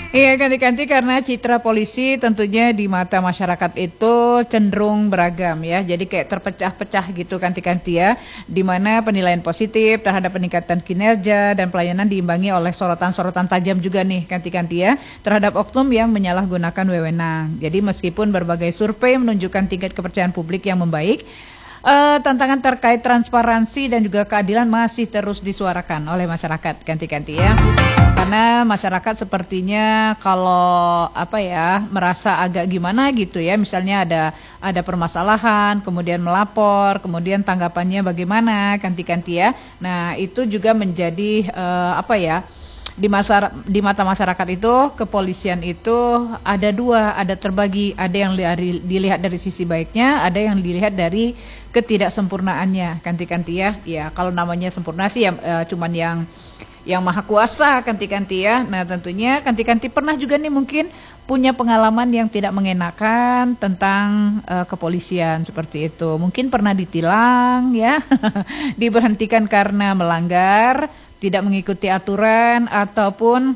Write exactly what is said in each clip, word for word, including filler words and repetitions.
Iya, ganti-ganti karena citra polisi tentunya di mata masyarakat itu cenderung beragam ya. Jadi kayak terpecah-pecah gitu ganti-ganti ya. Di mana penilaian positif terhadap peningkatan kinerja dan pelayanan diimbangi oleh sorotan-sorotan tajam juga nih ganti-ganti ya. Terhadap oknum yang menyalahgunakan wewenang. Jadi meskipun berbagai survei menunjukkan tingkat kepercayaan publik yang membaik, Uh, tantangan terkait transparansi dan juga keadilan masih terus disuarakan oleh masyarakat ganti-ganti ya. Karena masyarakat sepertinya kalau apa ya merasa agak gimana gitu ya, misalnya ada ada permasalahan, kemudian melapor, kemudian tanggapannya bagaimana ganti-ganti ya. Nah itu juga menjadi uh, apa ya? Di masa di mata masyarakat itu kepolisian itu ada dua, ada terbagi, ada yang li, dilihat dari sisi baiknya, ada yang dilihat dari ketidaksempurnaannya ganti-ganti ya. Ya kalau namanya sempurna sih ya e, cuman yang yang maha kuasa ganti-ganti ya. Nah tentunya ganti-ganti pernah juga nih mungkin punya pengalaman yang tidak mengenakan tentang e, kepolisian seperti itu. Mungkin pernah ditilang ya, diberhentikan karena melanggar, tidak mengikuti aturan, ataupun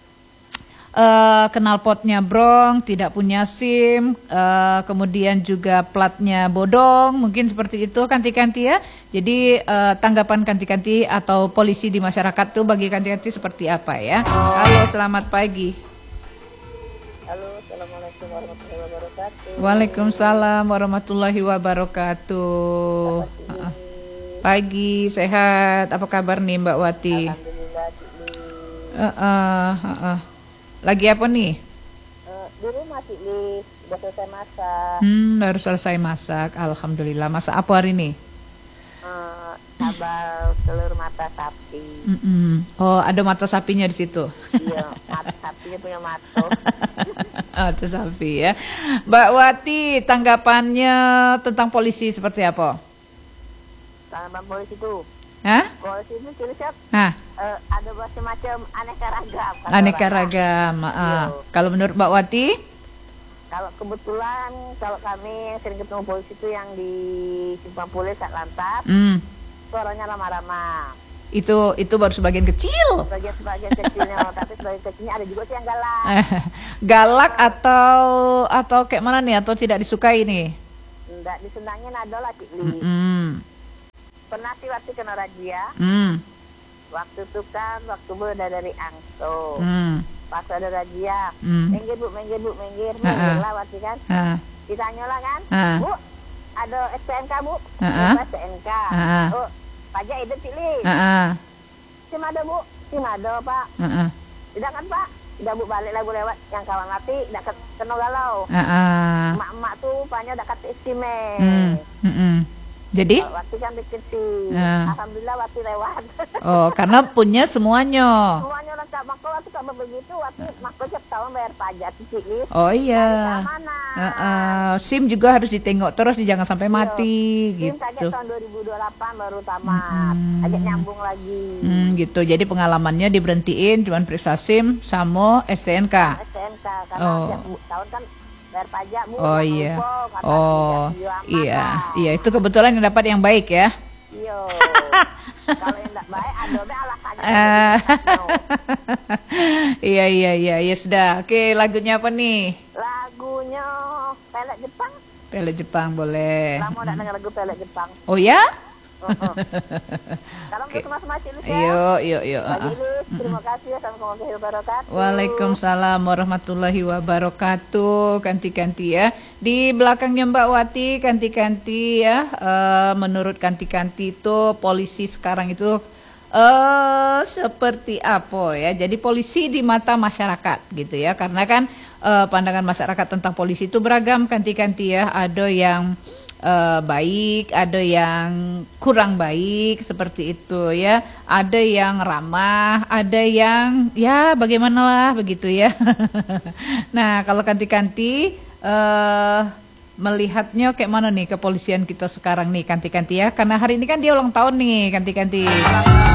uh, knalpotnya brong, tidak punya SIM, uh, kemudian juga platnya bodong, mungkin seperti itu ganti-ganti ya. Jadi uh, tanggapan ganti-ganti atau polisi di masyarakat tuh bagi ganti-ganti seperti apa ya? Halo, selamat pagi. Halo, assalamualaikum warahmatullahi wabarakatuh. Waalaikumsalam warahmatullahi wabarakatuh. Uh-uh. Pagi, sehat. Apa kabar nih Mbak Wati? Alhamdulillah, Cikli. Uh, uh, uh, uh. Lagi apa nih? Uh, di rumah, Cikli. Udah selesai masak. Hmm, baru selesai masak. Alhamdulillah. Masak apa hari ini? Uh, Sambal telur mata sapi. Mm-mm. Oh, ada mata sapinya di situ. Iya, mata sapinya punya mato. Mata sapi ya. Mbak Wati, tanggapannya tentang polisi seperti apa? Tanggapan polisi itu. Hah? Polisi itu Cikli siap. Hah? Uh, ada macam aneka ragam. Aneka ragam. Uh, kalau menurut Mbak Wati? Kalau kebetulan, kalau kami sering ketemu polisi itu yang di Simpang Pule saat lantas, Hmm. suaranya ramah-ramah. Itu itu baru sebagian kecil. Sebagian-sebagian kecilnya, tapi sebagian kecilnya ada juga sih yang galak. Galak atau atau kayak mana nih? Atau tidak disukai nih? Enggak, disenangin ada lah, Cikli. Mm-mm. Pernah sih waktu kena razia. Mm. Waktu itu kan, waktu udah dari Angso. Mm. Pas ada razia, Mm. minggir bu, minggir bu, minggir, Uh-uh. minggir lah waktu kan. Uh. Ditanya lah kan, Uh. bu, ada S T N K bu? Uh-uh. S T N K. Uh-uh. Oh, pajak hidup Cikli. Uh-uh. SIM ada bu? SIM ada pak. Uh-uh. Tidak kan pak? Udah bu balik lah bu lewat yang kawan mati, udah kena galau. Uh-uh. Emak-emak tuh banyak udah kata istime. Mm. Mm-mm. Jadi? Waktu kan bikin sih. Uh. Alhamdulillah waktu lewat. Oh, karena punya semuanya. Semuanya lengkap. Maka waktu kamu begitu, waktu maka setiap tahun bayar pajak Cikli. Oh iya. Mana? Uh-uh. SIM juga harus ditengok terus, jangan sampai mati. SIM Gitu. kaget tahun dua ribu dua puluh delapan baru tamat. Mm. Ajak nyambung lagi. Hmm, gitu. Jadi pengalamannya diberhentiin, cuman periksa SIM sama S T N K. S T N K karena Oh. setiap tahun kan bayar pajak bu. Oh jangan iya. lupa, kata Oh dia, aman iya. lah. Iya, itu kebetulan yang dapat yang baik ya. Iya. Kalau yang tidak baik ada be alasannya. Ah. No. Iya iya iya, ya sudah. Oke, lagunya apa nih? Lagunya pelet Jepang. Pelet Jepang boleh. Lama udah dengar lagu pelet Jepang. Oh ya? Uh-uh. Salam untuk mas-mas Cilis ya. Yuk, yuk, yuk. Mbak ah. Cilis, terima kasih. Assalamualaikum warahmatullahi wabarakatuh. Waalaikumsalam warahmatullahi wabarakatuh. Ganti-ganti ya. Di belakangnya Mbak Wati, ganti-ganti ya. Eh, menurut ganti-ganti itu polisi sekarang itu eh seperti apa ya? Jadi polisi di mata masyarakat gitu ya. Karena kan eh, pandangan masyarakat tentang polisi itu beragam ganti-ganti ya. Ada yang Uh, baik, ada yang kurang baik seperti itu ya, ada yang ramah, ada yang ya bagaimanalah begitu ya. Nah kalau ganti-ganti uh, melihatnya kayak mana nih kepolisian kita sekarang nih ganti-ganti ya, karena hari ini kan dia ulang tahun nih ganti-ganti.